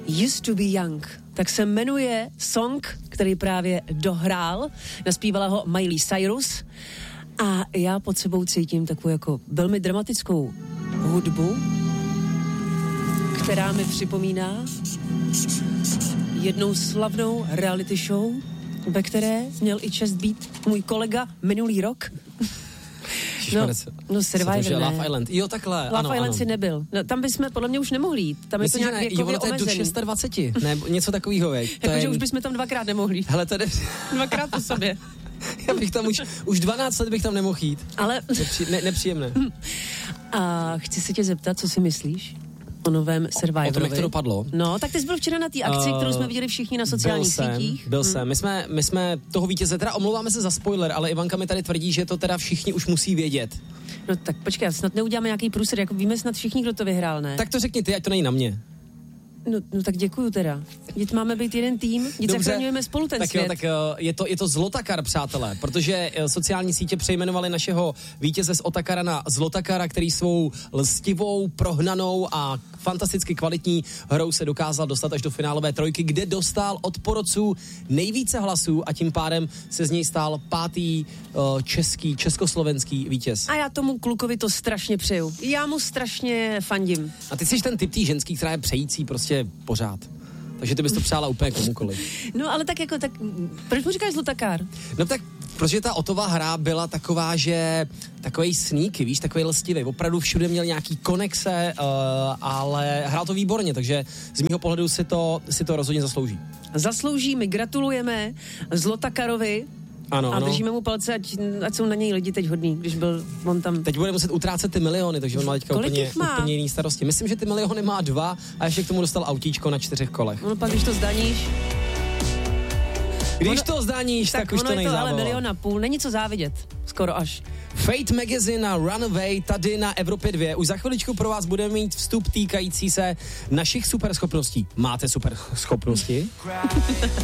Used to be young. Tak se jmenuje song, který právě dohrál. Naspívala ho Miley Cyrus. A já pod sebou cítím takovou jako velmi dramatickou hudbu, která mi připomíná jednou slavnou reality show, ve které měl i čest být můj kolega minulý rok. No Survivor, ne. Love Island. Jo, takhle. Love Island si nebyl. No, tam bychom podle mě už nemohli jít. Tam je to nějak věkově omezený. Do 26, ne, něco takovýho, veď. Jakože už bychom tam dvakrát nemohli. Hele, to jde... Dvakrát po sobě. Já bych tam už 12 let bych tam nemohl jít. Ale... Nepříjemné. A chci se tě zeptat, co si myslíš o novém Survivorovi? O tom, jak to dopadlo? No, tak ty jsi byl včera na té akci, kterou jsme viděli všichni na sociálních sítích. Byl jsem. My jsme toho vítěze, teda omlouváme se za spoiler, ale Ivanka mi tady tvrdí, že to teda všichni už musí vědět. No tak počkej, snad neuděláme nějaký průser, jako víme snad všichni, kdo to vyhrál, ne? Tak to řekni ty, ať to není na mě. No tak děkuju teda. Teď máme být jeden tým, teď zachraňujeme spolu ten svět. Tak je to Zlotakar, přátelé, protože sociální sítě přejmenovali našeho vítěze z Otakara na Zlotakara, který svou lstivou, prohnanou a fantasticky kvalitní hrou se dokázal dostat až do finálové trojky, kde dostal od porodců nejvíce hlasů a tím pádem se z něj stal 5. československý vítěz. A já tomu klukovi to strašně přeju. Já mu strašně fandím. A ty jsi ten typ tý ženský, která je přející prostě pořád. Takže ty bys to přála úplně komukoliv. No ale tak proč mu říkáš Zlotakár? No tak, protože ta Ottova hra byla taková, že takovej sneaky, víš, takovej lstivý. Opravdu všude měl nějaký konexe, ale hrál to výborně, takže z mýho pohledu si to rozhodně zaslouží. Zaslouží, my gratulujeme Zlotakarovi. Ano, a držíme mu palce, ať jsou na něj lidi teď hodný, když byl on tam. Teď bude muset utrácet ty miliony, takže on má teďka úplně jiný starosti. Myslím, že ty miliony má 2 a ještě k tomu dostal autíčko na 4 kolech. No pak, když to zdaníš. Když to zdaníš, tak už to není zábava. Ale 1,5 milionu, není co závidět, skoro až. Fate Magazine a Runaway tady na Evropě 2. Už za chviličku pro vás budeme mít vstup týkající se našich superschopností. Máte superschopnosti?